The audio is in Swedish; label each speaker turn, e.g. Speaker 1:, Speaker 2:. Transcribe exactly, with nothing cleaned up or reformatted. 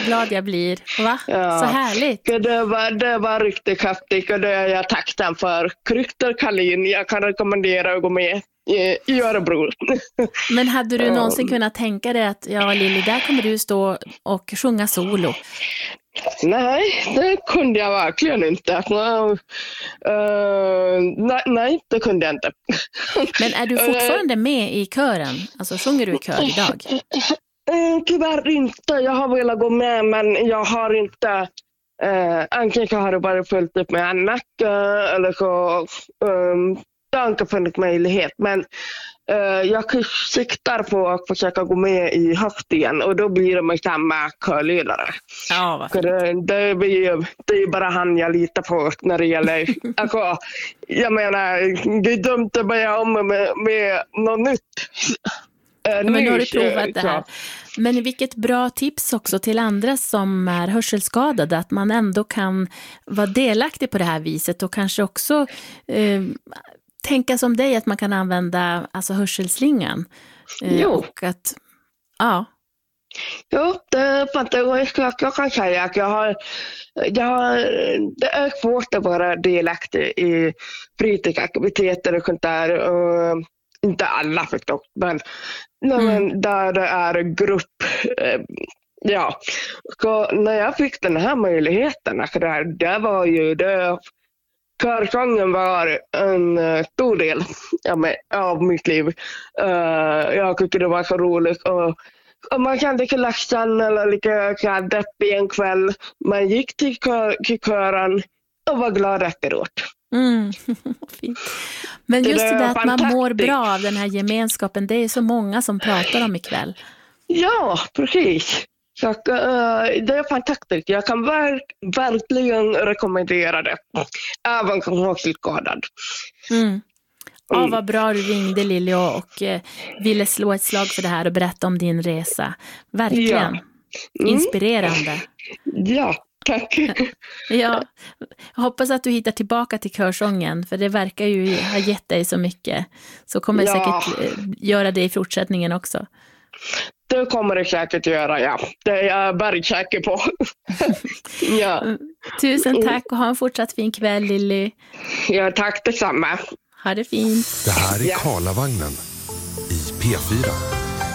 Speaker 1: vad glad jag blir. Va?
Speaker 2: Ja.
Speaker 1: Så härligt.
Speaker 2: Det var, det var riktigt häftigt och det är jag tacksam för. Krykter Kalin, jag kan rekommendera att gå med i, i Örebro.
Speaker 1: Men hade du någonsin kunnat tänka dig att ja, Lilly, där kommer du stå och sjunga solo?
Speaker 2: Nej, det kunde jag verkligen inte. Uh, nej, nej, det kunde jag inte.
Speaker 1: Men är du fortfarande med i kören? Alltså sjunger du i kör idag?
Speaker 2: Uh, tyvärr inte. Jag har velat gå med, men jag har inte... Uh, antingen har det bara följt upp med annat uh, eller så um, det har inte funnits möjlighet. Men uh, jag siktar på att försöka gå med i höst igen och då blir det med samma körledare.
Speaker 1: Ja, vad
Speaker 2: det, det, blir, det är bara han jag litar på när det gäller... alltså, jag menar, det är dumt att börja om med, med något nytt. Uh,
Speaker 1: ja, men nu har du provat det här. Men vilket bra tips också till andra som är hörselskadade, att man ändå kan vara delaktig på det här viset och kanske också eh, tänka som dig att man kan använda alltså hörselslingan. Eh,
Speaker 2: jo.
Speaker 1: Och att, ja.
Speaker 2: Jo, det är fantastiskt att jag kan säga att jag har, jag har, det är svårt att vara delaktig i fritidsaktiviteter och sånt där. Och inte alla förstås, men, mm. men där det är grupp. Eh, ja, så när jag fick den här möjligheten, alltså det, det var ju det. Körsången var en uh, stor del ja, med, av mitt liv. Uh, jag tyckte det var så roligt. Och, och man kände sig ledsen eller lite deppig en kväll. Man gick till, kör, till kören och var glad efteråt.
Speaker 1: Mm. Fint. Men just det, det där att man mår bra av den här gemenskapen, det är så många som pratar om ikväll.
Speaker 2: Ja, precis. Så, uh, det är fantastiskt. Jag kan ver- verkligen rekommendera det. Även som hörselskadad.
Speaker 1: Mm. Ja, vad bra du ringde, Lilly, och, och eh, ville slå ett slag för det här och berätta om din resa. Verkligen. Ja. Mm. Inspirerande.
Speaker 2: Ja, tack.
Speaker 1: Ja, jag hoppas att du hittar tillbaka till körsången, för det verkar ju ha gett dig så mycket. Så kommer jag ja. säkert eh, göra det i fortsättningen också.
Speaker 2: Det kommer det säkert göra, ja. Det är jag bara säker på. Ja.
Speaker 1: Tusen tack och ha en fortsatt fin kväll, Lilly.
Speaker 2: Ja, tack detsamma.
Speaker 1: Ha det fint.
Speaker 3: Det här är Karlavagnen i P fyra.